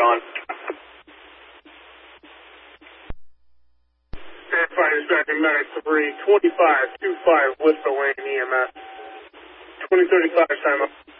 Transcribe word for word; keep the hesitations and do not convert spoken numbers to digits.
on. Firefighters back in nine three, twenty-five two five Whistle Lane E M S. twenty thirty-five time up.